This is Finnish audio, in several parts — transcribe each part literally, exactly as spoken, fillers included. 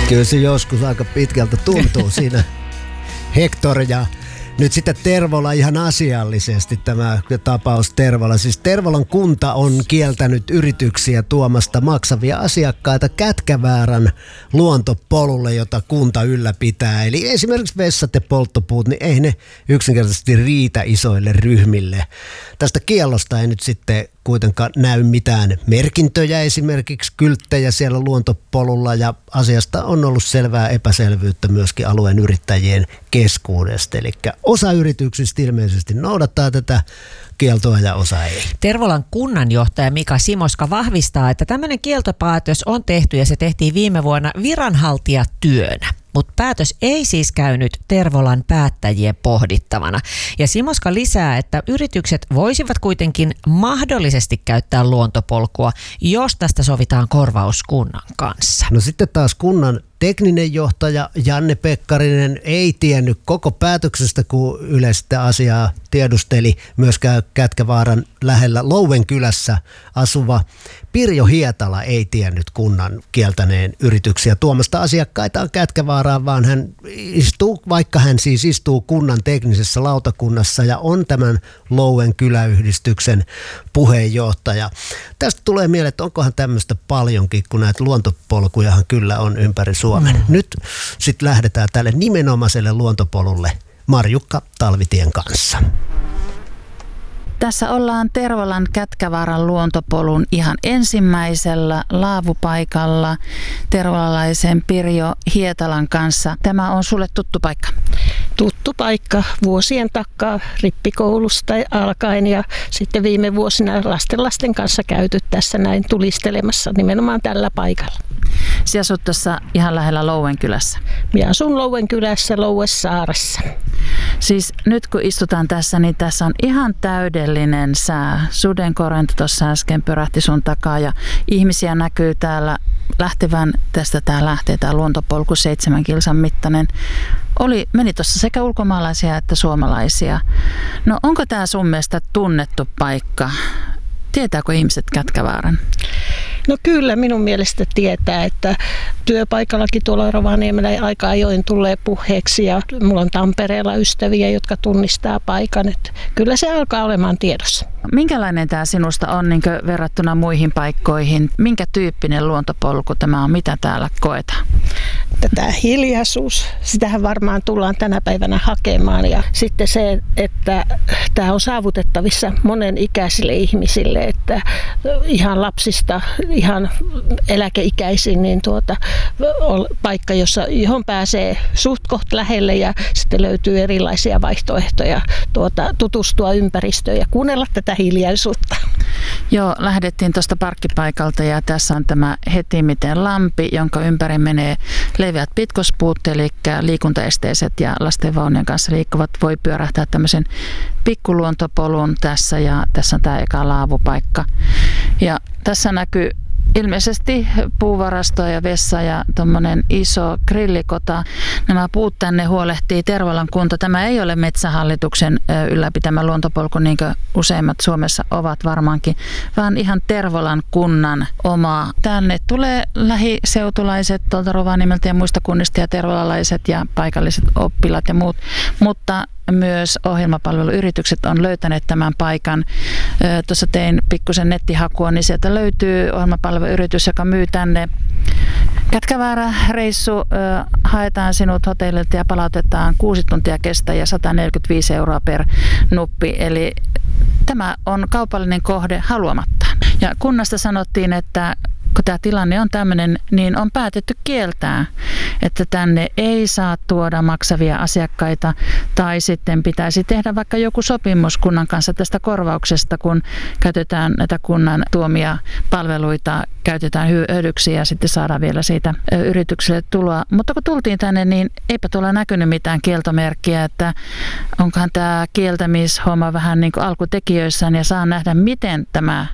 Kyllä se joskus aika pitkältä tuntuu siinä. Hector ja nyt sitten Tervola ihan asiallisesti tämä tapaus Tervola. Siis Tervolan kunta on kieltänyt yrityksiä tuomasta maksavia asiakkaita Kätkäväärän luontopolulle, jota kunta ylläpitää. Eli esimerkiksi vessat ja polttopuut, niin ei ne yksinkertaisesti riitä isoille ryhmille. Tästä kiellosta ei nyt sitten kuitenkaan näy mitään merkintöjä, esimerkiksi kylttejä siellä luontopolulla, ja asiasta on ollut selvää epäselvyyttä myöskin alueen yrittäjien keskuudesta. Eli osa yrityksistä ilmeisesti noudattaa tätä kieltoa ja osa ei. Tervolan kunnanjohtaja Mika Simoska vahvistaa, että tämmöinen kieltopäätös on tehty ja se tehtiin viime vuonna viranhaltijatyönä. Mutta päätös ei siis käynyt Tervolan päättäjien pohdittavana. Ja Simoska lisää, että yritykset voisivat kuitenkin mahdollisesti käyttää luontopolkua, jos tästä sovitaan korvaus kunnan kanssa. No sitten taas kunnan tekninen johtaja Janne Pekkarinen ei tiennyt koko päätöksestä, kun Yle sitä asiaa tiedusteli. Myöskään Kätkävaaran lähellä Louen kylässä asuva Pirjo Hietala ei tiennyt kunnan kieltäneen yrityksiä tuomasta asiakkaitaan Kätkävaaraan, vaan hän istuu, vaikka hän siis istuu kunnan teknisessä lautakunnassa ja on tämän Louen kyläyhdistyksen puheenjohtaja. Tästä tulee mieleen, että onkohan tämmöistä paljonkin, kun näitä luontopolkujahan kyllä on ympäri Suomen. Mm. Nyt sitten lähdetään tälle nimenomaiselle luontopolulle Marjukka Talvitien kanssa. Tässä ollaan Tervolan Kätkävaaran luontopolun ihan ensimmäisellä laavupaikalla tervolalaisen Pirjo Hietalan kanssa. Tämä on sulle tuttu paikka. Tuttu paikka vuosien takaa rippikoulusta alkaen ja sitten viime vuosina lasten lasten kanssa käyty tässä näin tulistelemassa nimenomaan tällä paikalla. Sinä asut tuossa ihan lähellä Louen kylässä. Minä asun Louen kylässä Louessaaressa. Siis nyt kun istutaan tässä, niin tässä on ihan täydellinen sää. Sudenkorento tuossa äsken pyrähti sun takaa ja ihmisiä näkyy täällä lähtevän. Tästä tää lähtee tää luontopolku seitsemän kilsan mittainen. Oli, meni tuossa sekä ulkomaalaisia että suomalaisia. No onko tämä sun mielestä tunnettu paikka? Tietääkö ihmiset Kätkävaaran? No kyllä minun mielestä tietää, että työpaikallakin tuolla Rovaniemellä aika ajoin tulee puheeksi ja mulla on Tampereella ystäviä, jotka tunnistaa paikan. Että kyllä se alkaa olemaan tiedossa. Minkälainen tämä sinusta on niin kuin verrattuna muihin paikkoihin? Minkä tyyppinen luontopolku tämä on? Mitä täällä koetaan? Tätä hiljaisuus, sitähän varmaan tullaan tänä päivänä hakemaan. Ja sitten se, että tämä on saavutettavissa monen ikäisille ihmisille, että ihan lapsista ihan eläkeikäisiin, niin tuota, paikka, jossa, johon pääsee suht koht lähelle ja sitten löytyy erilaisia vaihtoehtoja tuota, tutustua ympäristöön ja kuunnella tätä hiljaisuutta. Joo, lähdettiin tuosta parkkipaikalta ja tässä on tämä Hetimiten lampi, jonka ympäri menee leveät pitkospuut, eli liikuntaesteiset ja lastenvaunujen kanssa liikkuvat voi pyörähtää tämmöisen pikkuluontopolun tässä ja tässä on tämä eka laavupaikka. Ja tässä näkyy ilmeisesti puuvarasto ja vessa ja tuommoinen iso grillikota. Nämä puut tänne huolehtii Tervolan kunta. Tämä ei ole Metsähallituksen ylläpitämä luontopolku, niin kuin useimmat Suomessa ovat varmaankin, vaan ihan Tervolan kunnan oma. Tänne tulee lähiseutulaiset tuolta Rovaniemeltä ja muista kunnista ja tervolalaiset ja paikalliset oppilaat ja muut, mutta myös ohjelmapalveluyritykset on löytäneet tämän paikan. Tuossa tein pikkusen nettihakua, niin sieltä löytyy ohjelmapalveluyritys, joka myy tänne Kätkäväärä-reissu. Haetaan sinut hotellilta ja palautetaan kuusi tuntia kestä ja sata neljäkymmentäviisi euroa per nuppi. Eli tämä on kaupallinen kohde haluamatta. Ja kunnasta sanottiin, että kun tämä tilanne on tämmöinen, niin on päätetty kieltää, että tänne ei saa tuoda maksavia asiakkaita tai sitten pitäisi tehdä vaikka joku sopimus kunnan kanssa tästä korvauksesta, kun käytetään näitä kunnan tuomia palveluita, käytetään hyödyksi ja sitten saadaan vielä siitä yritykselle tuloa. Mutta kun tultiin tänne, niin eipä tuolla näkynyt mitään kieltomerkkiä, että onkohan tämä kieltämishomma vähän niin kuin alkutekijöissään ja saa nähdä, miten tämä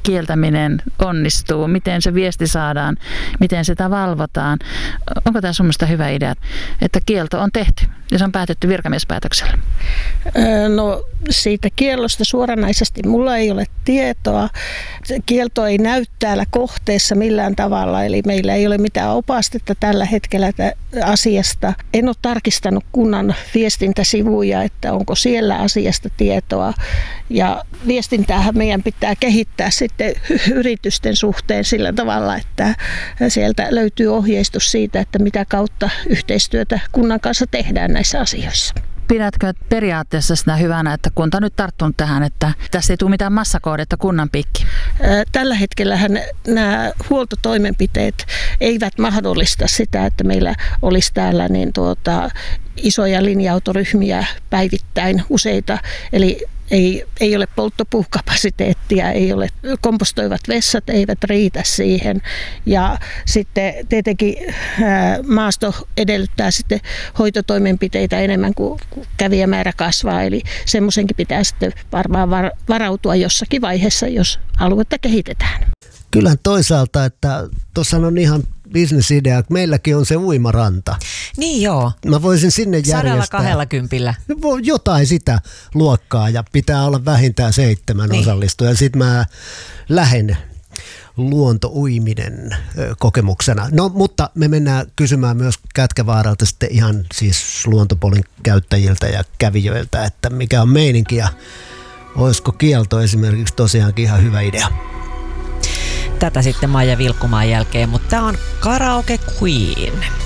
kieltäminen onnistuu, miten se viesti saadaan, miten sitä valvotaan. Onko tämä semmoista hyvä idea, että kielto on tehty ja se on päätetty virkamiespäätöksellä? No siitä kiellosta suoranaisesti mulla ei ole tietoa. Kielto ei näy täällä kohteessa millään tavalla, eli meillä ei ole mitään opastetta tällä hetkellä asiasta. En ole tarkistanut kunnan viestintäsivuja, että onko siellä asiasta tietoa. Ja viestintäähän meidän pitää kehittää sitten yritysten suhteen sillä tavalla, että sieltä löytyy ohjeistus siitä, että mitä kautta yhteistyötä kunnan kanssa tehdään näissä asioissa. Pidätkö periaatteessa sitä hyvänä, että kunta on nyt tarttunut tähän, että tässä ei tule mitään massakohdetta kunnan piikki? Tällä hetkellähän nämä huoltotoimenpiteet eivät mahdollista sitä, että meillä olisi täällä niin tuota, isoja linja-autoryhmiä päivittäin useita, eli Ei, ei ole polttopuukapasiteettia, ei ole kompostoivat vessat, eivät riitä siihen. Ja sitten tietenkin ää, maasto edellyttää sitten hoitotoimenpiteitä enemmän kuin kävijämäärä kasvaa. Eli semmoisenkin pitää sitten varmaan var, varautua jossakin vaiheessa, jos aluetta kehitetään. Kyllähän toisaalta, että tuossa on ihan bisnesidea, että meilläkin on se uimaranta. Niin joo. Mä voisin sinne järjestää. Sadalla kahdella kympillä. Jotain sitä luokkaa ja pitää olla vähintään seitsemän niin. osallistujaa. Sitten mä lähden luontouiminen kokemuksena. No mutta me mennään kysymään myös Kätkävaaralta sitten ihan siis luontopolin käyttäjiltä ja kävijöiltä, että mikä on meininki ja olisiko kielto esimerkiksi tosiaankin ihan hyvä idea. Tätä sitten Maija Vilkkumaan jälkeen, mutta tämä on Karaoke Queen.